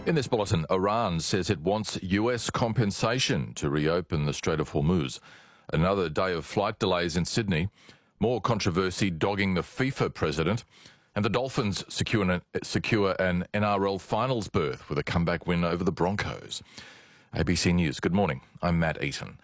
In this bulletin, Iran says it wants US compensation to reopen the Strait of Hormuz. Another day of flight delays in Sydney, more controversy dogging the FIFA president, and the Dolphins secure an NRL finals berth with a comeback win over the Broncos. ABC News, good morning. I'm Matt Eaton.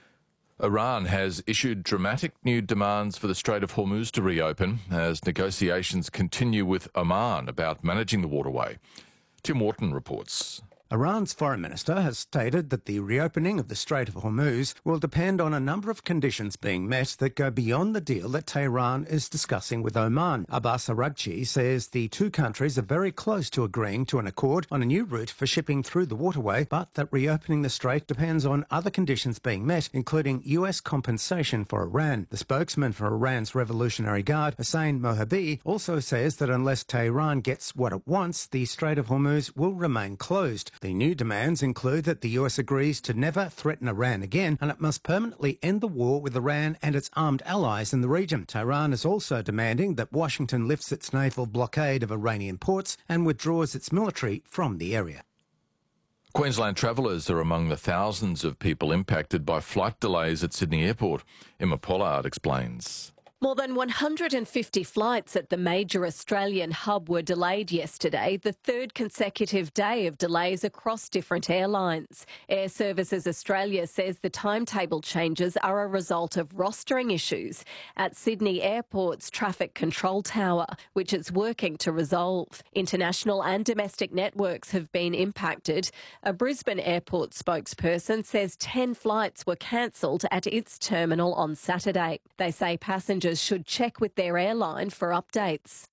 Iran has issued dramatic new demands for the Strait of Hormuz to reopen as negotiations continue with Oman about managing the waterway. Tim Wharton reports. Iran's foreign minister has stated that the reopening of the Strait of Hormuz will depend on a number of conditions being met that go beyond the deal that Tehran is discussing with Oman. Abbas Araghchi says the two countries are very close to agreeing to an accord on a new route for shipping through the waterway, but that reopening the strait depends on other conditions being met, including US compensation for Iran. The spokesman for Iran's Revolutionary Guard, Hossein Mohabi, also says that unless Tehran gets what it wants, the Strait of Hormuz will remain closed. The new demands include that the US agrees to never threaten Iran again, and it must permanently end the war with Iran and its armed allies in the region. Tehran is also demanding that Washington lifts its naval blockade of Iranian ports and withdraws its military from the area. Queensland travellers are among the thousands of people impacted by flight delays at Sydney Airport. Emma Pollard explains. More than 150 flights at the major Australian hub were delayed yesterday, the third consecutive day of delays across different airlines. Air Services Australia says the timetable changes are a result of rostering issues at Sydney Airport's traffic control tower, which it's working to resolve. International and domestic networks have been impacted. A Brisbane Airport spokesperson says 10 flights were cancelled at its terminal on Saturday. They say passengers should check with their airline for updates.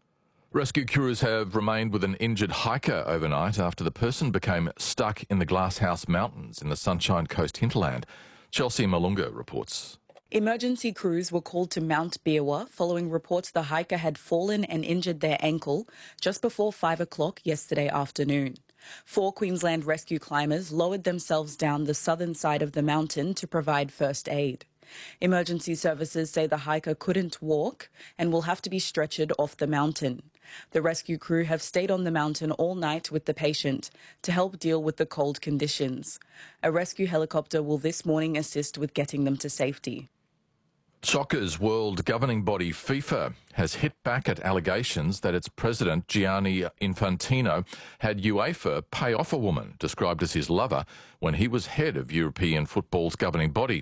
Rescue crews have remained with an injured hiker overnight after the person became stuck in the Glasshouse Mountains in the Sunshine Coast hinterland. Chelsea Malunga reports. Emergency crews were called to Mount Beerwah following reports the hiker had fallen and injured their ankle just before 5 o'clock yesterday afternoon. 4 Queensland rescue climbers lowered themselves down the southern side of the mountain to provide first aid. Emergency services say the hiker couldn't walk and will have to be stretchered off the mountain. The rescue crew have stayed on the mountain all night with the patient to help deal with the cold conditions. A rescue helicopter will this morning assist with getting them to safety. Soccer's world governing body FIFA has hit back at allegations that its president Gianni Infantino had UEFA pay off a woman described as his lover when he was head of European football's governing body.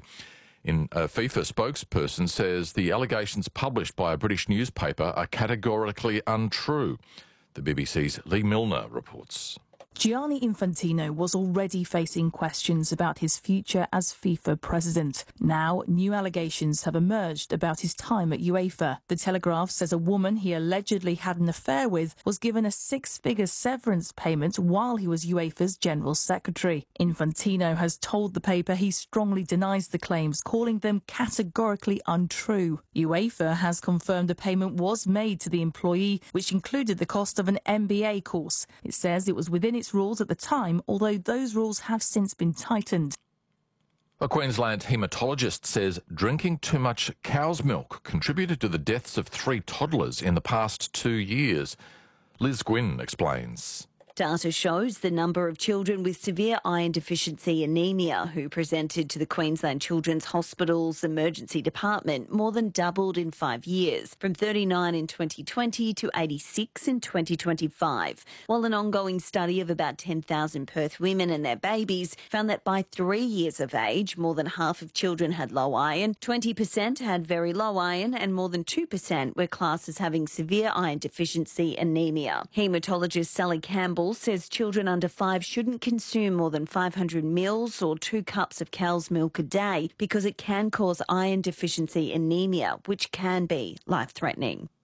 A FIFA spokesperson says the allegations published by a British newspaper are categorically untrue. The BBC's Lee Milner reports. Gianni Infantino was already facing questions about his future as FIFA president. Now, new allegations have emerged about his time at UEFA. The Telegraph says a woman he allegedly had an affair with was given a 6-figure severance payment while he was UEFA's general secretary. Infantino has told the paper he strongly denies the claims, calling them categorically untrue. UEFA has confirmed a payment was made to the employee, which included the cost of an MBA course. It says it was within its rules at the time, although those rules have since been tightened. A Queensland haematologist says drinking too much cow's milk contributed to the deaths of 3 toddlers in the past 2 years. Liz Gwynn explains. Data shows the number of children with severe iron deficiency anemia who presented to the Queensland Children's Hospital's emergency department more than doubled in 5 years, from 39 in 2020 to 86 in 2025, while an ongoing study of about 10,000 Perth women and their babies found that by 3 years of age, more than half of children had low iron, 20% had very low iron, and more than 2% were classed as having severe iron deficiency anemia. Haematologist Sally Campbell says children under 5 shouldn't consume more than 500 mils or 2 cups of cow's milk a day because it can cause iron deficiency anemia, which can be life-threatening.